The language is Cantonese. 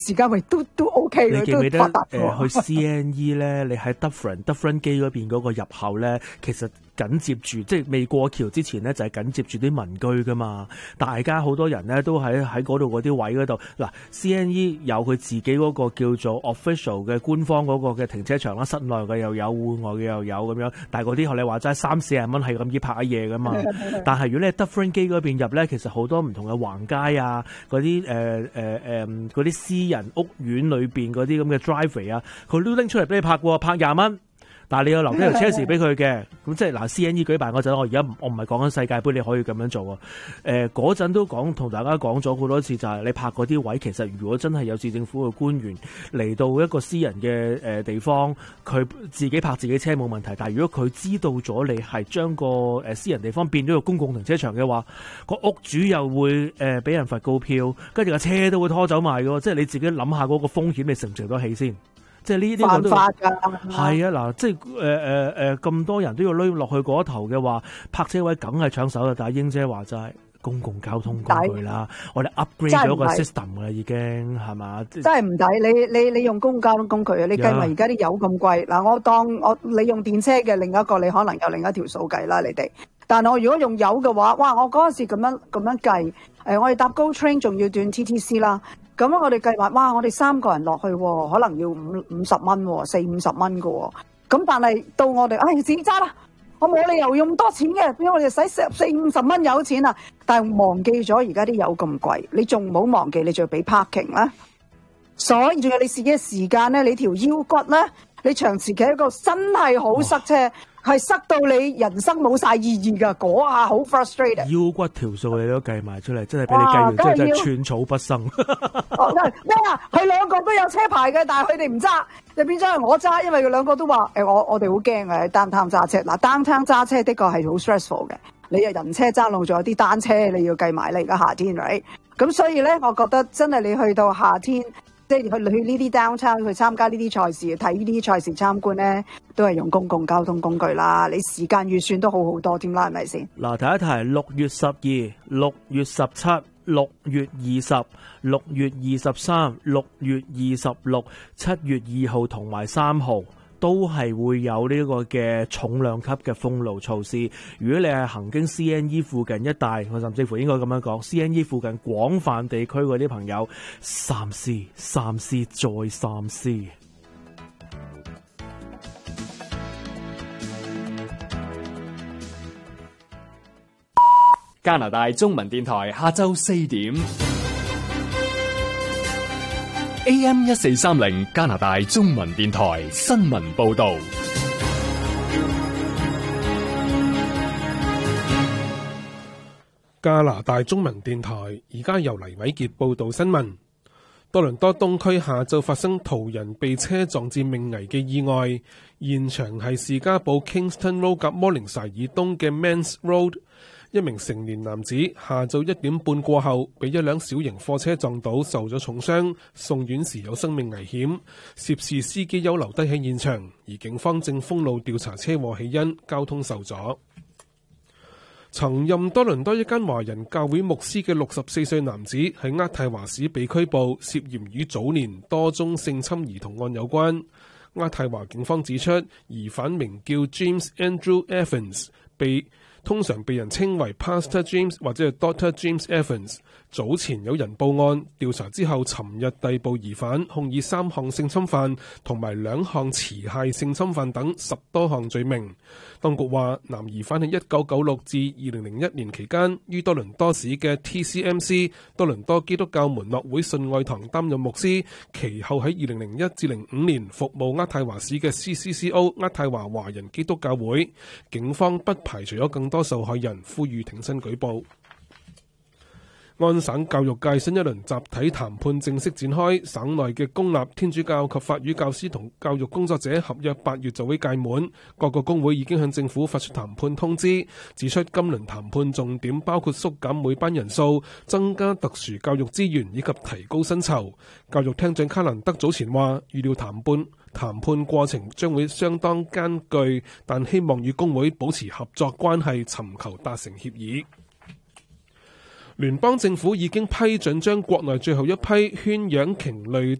時間位都 OK 嘅， 你記唔記得都發達喎。 去 CNE 咧？你喺德芙倫基嗰邊嗰個入口咧，其實緊接住，即係未過橋之前咧，就係緊接住啲民居噶嘛。大家好多人咧都喺嗰度嗰啲位嗰度。嗱，CNE 有佢自己嗰個叫做 official 嘅官方嗰個嘅停車場啦，室內嘅又有，戶外嘅又有咁樣。但係嗰啲學你話齋30-40蚊係咁易拍一夜噶嘛。但係如果你喺德芙倫基嗰邊入咧，其實好多唔同嘅橫街啊，嗰啲嗰啲私人屋苑裏邊嗰啲咁嘅 driveway 啊，佢都拎出嚟俾你拍喎，拍20蚊。但係你要留低條車匙俾佢嘅，咁即係嗱 CNE 舉辦嗰陣，我唔係講緊世界盃，你可以咁樣做啊。嗰陣都同大家講咗好多次，就係你拍嗰啲位，其實如果真係有市政府嘅官員嚟到一個私人嘅地方，佢自己拍自己車冇問題。但係如果佢知道咗你係將個私人地方變咗個公共停車場嘅話，個屋主又會俾人罰告票，跟住架車都會拖走埋嘅，即係你自己諗下嗰個風險，你承唔承得起先？即係呢啲犯法㗎。 係啊，嗱，即係咁多人都要攆落去嗰頭嘅話，泊車位梗係搶手啦。但係英姐話就係公共交通工具啦，我哋 upgrade 咗個 system 㗎啦，已經係嘛？ 真係唔抵，你用公共交通工具啊！你計埋而家啲油咁貴，嗱，你用電車嘅另一個，你可能有另一條數計啦，你哋。但係我如果用油嘅話，哇！我嗰陣時咁樣計，我哋搭 GO Train 仲要轉 TTC 啦。咁我哋計埋，哇！我哋3個人落去，可能要50蚊喎，40-50蚊嘅喎。咁但係到我哋，自己揸啦，我冇理由用咁多錢嘅，因為我哋使40-50蚊油錢啊。但係忘記咗而家啲油咁貴，你仲唔好忘記，你仲要俾 parking 啦。所以仲有你自己嘅時間咧，你條腰骨咧，你長時企喺度真係好塞車。係塞到你人生冇晒意義㗎，嗰下好 frustrated。 腰骨條數你都計埋出嚟，真係俾你計完之後真係寸草不生。 咩啊？佢兩個都有車牌嘅，但係佢哋唔揸，就變咗係我揸，因為佢兩個都話我哋好驚嘅downtown揸車。嗱，downtown揸車的確係好 stressful 嘅。你又人車爭路，仲有啲單車你要計埋。你而家夏天，right？咁所以咧，我覺得真係你去到夏天。即係去呢啲 downtown 去參加呢啲賽事，睇呢啲賽事參觀咧，都係用公共交通工具啦。你時間預算都好多添啦，係咪先？ 嗱，提一提6月12、6月17、6月20、6月23、6月26、7月2號同埋3號。都係會有呢個嘅重量級嘅封路措施。如果你係行經 CNE 附近一帶，我甚至乎應該咁樣講 ，CNE 附近廣泛地區嗰啲朋友，三思再三思。 加拿大中文電台下晝4點。AM 1430加拿大中文電台新聞報道。 加拿大中文電台而家由黎偉傑報道新聞。多倫多東區下晝發生途人被車撞至命危嘅意外，現場係士嘉堡 Kingston Road 及 Morningside 以東嘅 Mans Road。一名成年男子下晝1點半過後被一輛小型貨車撞倒，受咗重傷，送院時有生命危險。涉事司機有留低喺現場，而警方正封路調查車禍起因，交通受阻。曾任多倫多一間華人教會牧師嘅64歲男子喺渥太華市被拘捕，涉嫌與早年多宗性侵兒童案有關。渥太華警方指出，疑犯名叫 James Andrew Evans， 通常被人稱為 Pastor James 或者係 Dr. James Evans。早前有人報案，調查之後尋日逮捕疑犯，控以3項性侵犯同埋2項持械性侵犯等10多項罪名。當局話，男疑犯喺1996至2001年期間於多倫多市嘅 TCMC 多倫多基督教門諾會信愛堂擔任牧師，其後喺2001至05年服務渥太華市嘅 CCCO 渥太華華人基督教會。警方不排除有更多受害人，呼籲挺身舉報。安省教育界新一輪集體談判正式展開，省內嘅公立天主教及法語教師同教育工作者合約8月就會屆滿。各個工會已經向政府發出談判通知，指出今輪談判重點包括縮減每班人數、增加特殊教育資源以及提高薪酬。教育廳長卡蘭德早前話，預料談判過程將會相當艱巨，但希望與工會保持合作關係，尋求達成協議。 聯邦政府已經批准將國內最後一批圈養鯨類